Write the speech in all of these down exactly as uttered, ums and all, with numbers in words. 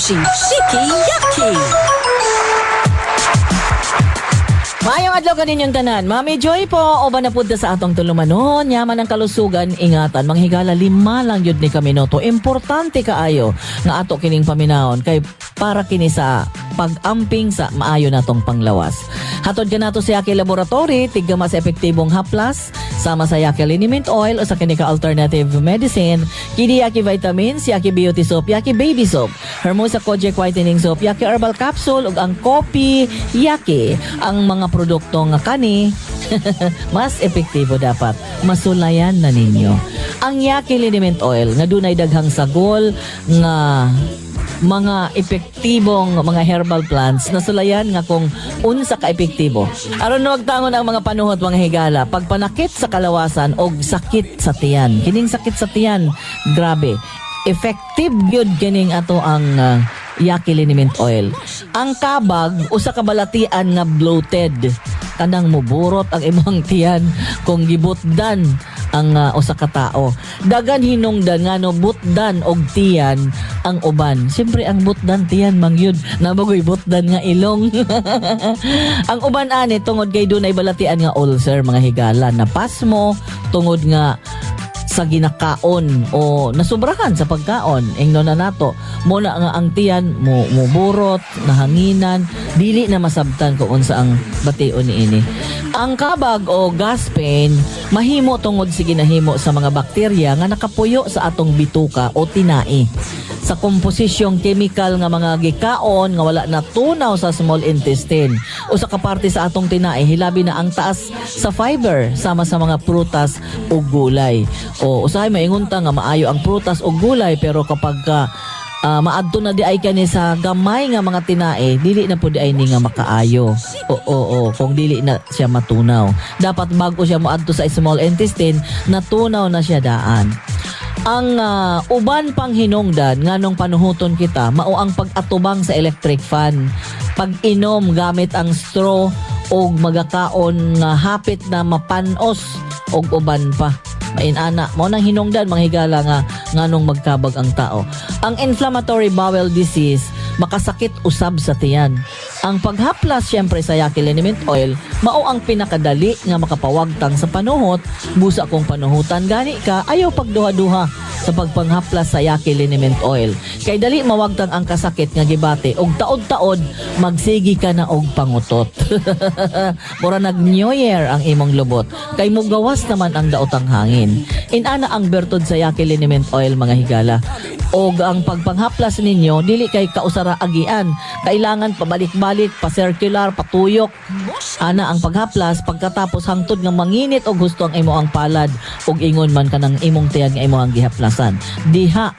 Sushi Shiki Yaki. Mayong adlaw kaninyong tanan. Mami Joy po, o ba na pudda sa atong tulumanon, yaman ang kalusugan, ingatan, manghigala lima lang yun ni kaminoto. Importante kaayo nga ato kining paminahon kay para kini sa pag-amping sa maayo natong panglawas. Hatod ka nato sa Yaki Laboratory, tigga mas epektibong haplas, sama sa Yaki Liniment Oil o sa kinika alternative medicine, kini Yaki Vitamins, Yaki Beauty Soap, Yaki Baby Soap, Hermosa Kojic Whitening Soap, Yaki Herbal Capsule, ug ang Kopi Yaki. Ang mga produkto nga kani, mas epektibo dapat. Masulayan na ninyo. Ang Yaki Liniment Oil, nga dunay daghang sagol, nga mga epektibong mga herbal plants na sulayan nga kung unsa ka epektibo. Aron wag tangon ang mga panuhot mga higala, pagpanakit sa kalawasan og sakit sa tiyan. Kining sakit sa tiyan, grabe. Effective gyud kining ato ang uh, Yaki Liniment Oil. Ang kabag usa ka balatian nga bloated. Kanang muburot ang imong tiyan kung gibutdan ang uh, usa ka tao. Dagan hinungdan nga no butdan og tiyan ang uban. Siyempre ang butdan tiyan mangyud nabagoy butdan nga ilong. Ang uban ani tungod kay dunay balatian nga ulcer mga higala, napasmo tungod nga sa ginakaon o nasubrahan sa pagkaon. Ingno na nato muna nga ang tiyan mo muburot, nahanginan, dili na masabtan kung unsa ang bation niini. Ang kabag o gas pain mahimo tungod sa ginahimo sa mga bakterya nga nakapuyo sa atong bituka o tinai. Sa komposisyong chemical nga mga gikaon nga wala na tunaw sa small intestine o sa kaparte sa atong tinai, hilabi na ang taas sa fiber sama sa mga prutas o gulay. O usahay maingunta nga maayo ang prutas o gulay, pero kapag ka Uh, maadto na di ay kani sa gamay nga mga tinae, dili na po di ay ni nga makaayo. Oo, oo, kung dili na siya matunaw. Dapat bago siya moadto sa small intestine, natunaw na siya daan. Ang uh, uban pang hinungdan nganong panuhuton kita, mao ang pag-atubang sa electric fan. Pag-inom gamit ang straw o magakaon nga hapit na mapanos og uban pa. Mainana mo nang hinungdan mga higala nga nganong magkabag ang tao. Ang inflammatory bowel disease makasakit usab sa tiyan. Ang paghaplas syempre sa Yaki Liniment Oil mao ang pinakadali nga makapawagtang sa panuhot. Busa kong panuhutan gani ka, ayaw pagduha-duha sa pagpanghaplas sa Yaki Liniment Oil. Kay dali mawagtang ang kasakit nga gibate og taod-taod magsigi ka na og pangutot. Mura nag New Year ang imong lubot. Kay mugawas naman ang daotang hangin. Inana ang bertod sa Yaki Liniment Oil mga higala. Og ang pagpanghaplas ninyo dili kay kausara agian, kailangan pabalik-balik, pa-circular, patuyok. Ana ang paghaplas pagkatapos hangtod nga manginit og gusto ang imo ang palad og ingon man kanang imong tiyag nga imo ang gihaplasan. Diha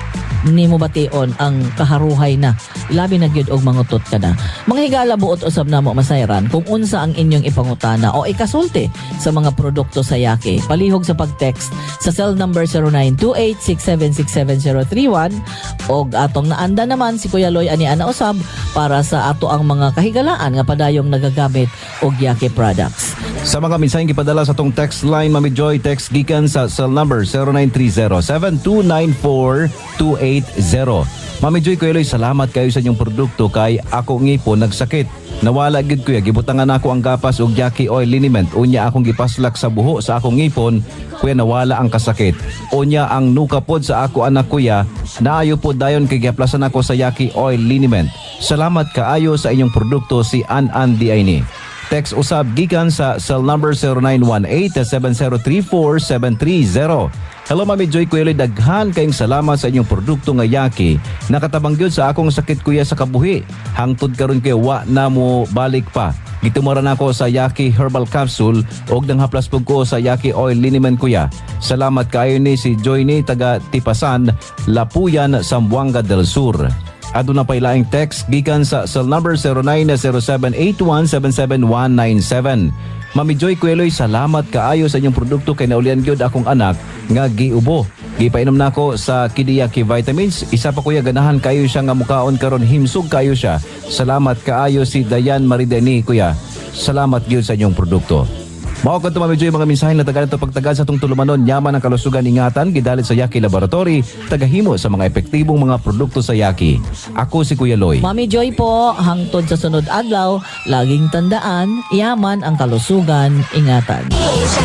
nimo bation ang kaharuhay na labi na gyud og mangutot ka na. Mga higala buot usab namo masayran kung unsa ang inyong ipangutana o ikasulti sa mga produkto sa Yaki. Palihog sa pag-text sa cell number zero nine two eight six seven six seven zero three one og atong naanda naman si Kuya Loy ani ana usab para sa ato ang mga kahigalaan nga padayong nagagamit og Yaki products. Sa mga mensaheng gipadala sa tong text line, Mami Joy, text gikan sa cell number zero nine three zero seven two nine four two eight zero. Mami Joy, Kuya Loy, salamat kayo sa inyong produkto kay ako ngipon nagsakit. Nawala gid kuya, gibutangan ako ang gapas og Yaki Oil Liniment. Unya akong gipaslak sa buho sa akong ngipon, kuya nawala ang kasakit. Unya ang nukapod sa ako anak kuya, naayo po dayon kay gihaplasan ako sa Yaki Oil Liniment. Salamat kaayo sa inyong produkto si An-An Diayni. Text usab gikan sa cell number zero nine one eight seven zero three four seven three zero. Hello Mami Joy, Kuya Loy, daghan kayong salamat sa inyong produkto nga Yaki. Nakatabang gyud sa akong sakit kuya sa kabuhi. Hangtod karon kay wa na mo balik pa. Gitumaran ako sa Yaki Herbal Capsule og nang haplas pug ko sa Yaki Oil Liniment kuya. Salamat kaayo ni si Joy ni taga Tipasan, Lapuyan, Zamboanga del Sur. Aduna pay laing text gikan sa cell number zero nine zero seven eight one seven seven one nine seven. Mami Joy, Kuya Loy, salamat kaayo sa inyong produkto kay naulian gyud akong anak nga giubo. Gipainom nako sa Kidiyaki Vitamins. Isa pa kuya ganahan kayo siya nga mukaon karon, himsog kayo siya. Salamat kaayo si Dayan Marideni kuya. Salamat gyud sa inyong produkto. Mao kadto Mami Joy mga mensahe na tagaan to pagtagal sa atong tulumanon yaman ang kalusugan ingatan gidalit sa Yaki Laboratory tagahimo sa mga epektibong mga produkto sa Yaki. Ako si Kuya Loy. Mami Joy po, hangtod sa sunod adlaw, laging tandaan, yaman ang kalusugan ingatan.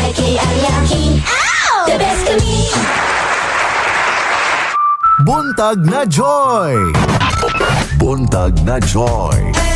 The best for me. Buntag na Joy! Buntag na Joy!